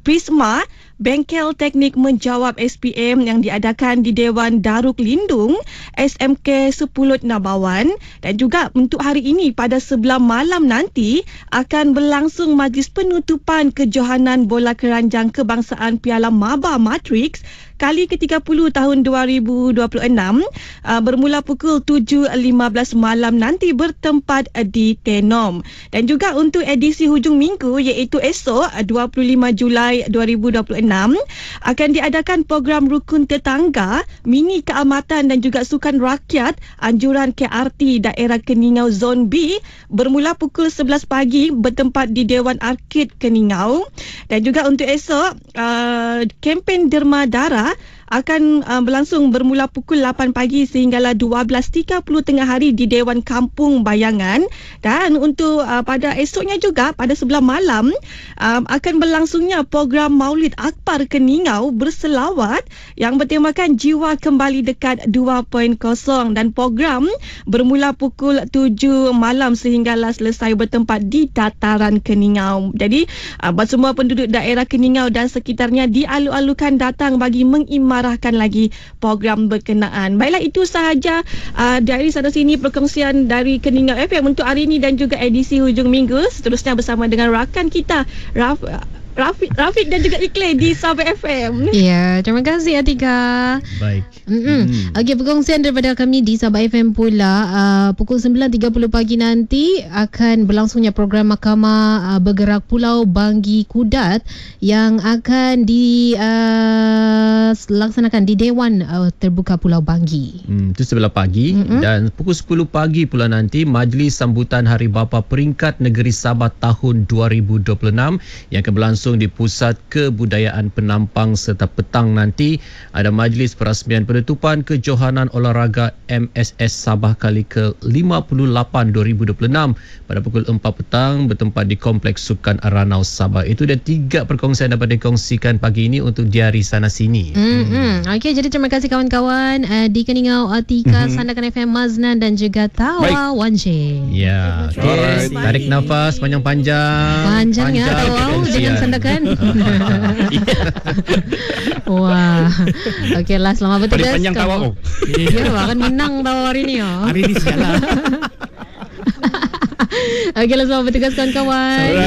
Prisma, Bengkel Teknik Menjawab SPM yang diadakan di Dewan Daruk Lindung SMK 10 Nabawan. Dan juga untuk hari ini pada 11 malam nanti akan berlangsung majlis penutupan kejohanan bola keranjang kebangsaan Piala Maba Matrix kali ke-30 tahun 2026 bermula pukul 7.15 malam nanti bertempat di Tenom. Dan juga untuk edisi hujung minggu iaitu esok 25 Julai 2026 akan diadakan program Rukun Tetangga, Mini Keamatan dan juga Sukan Rakyat Anjuran KRT Daerah Keningau Zon B bermula pukul 11 pagi bertempat di Dewan Arkid Keningau. Dan juga untuk esok kempen Derma Darah akan berlangsung bermula pukul 8 pagi sehinggalah 12.30 tengah hari di Dewan Kampung Bayangan. Dan untuk pada esoknya juga pada 11 malam akan berlangsungnya program Maulid Akbar Keningau berselawat yang bertemakan Jiwa Kembali Dekat 2.0 dan program bermula pukul 7 malam sehinggalah selesai bertempat di Dataran Keningau. Jadi semua penduduk daerah Keningau dan sekitarnya dialu-alukan datang bagi mengimarahkan lagi program berkenaan. Baiklah, itu sahaja dari sana sini perkongsian dari Keningau FM untuk hari ini dan juga edisi hujung minggu. Seterusnya bersama dengan rakan kita Rafiq dan juga Ikhlil di Sabah FM. Ya, terima kasih Atika. Baik. Okey, perkongsian daripada kami di Sabah FM pula. Pukul 9.30 pagi nanti akan berlangsungnya program Mahkamah Bergerak Pulau Banggi Kudat yang akan dilaksanakan di Dewan Terbuka Pulau Banggi. Itu 11 pagi. Dan pukul 10 pagi pula nanti Majlis Sambutan Hari Bapa Peringkat Negeri Sabah tahun 2026 yang akan berlangsung di Pusat Kebudayaan Penampang serta petang nanti ada majlis perasmian penutupan kejohanan olahraga MSS Sabah kali ke-58 2026 pada pukul 4 petang bertempat di Kompleks Sukan Aranau Sabah. Itu dah 3 perkongsian dapat dikongsikan pagi ini untuk diari sana sini. Okey, jadi terima kasih kawan-kawan di Keningau, Atika, Sandakan FM, Maznan dan juga Tawa Wanje. Ya, okay. Tarik nafas panjang-panjang. Panjang ya Tawa dengan Sandakan. Wah. Okeylah, selamat bertugas. Paling panjang Tawa. Ya, akan menang Tawa hari ni. Hari ni sialah. Okeylah, selamat bertugas kawan-kawan.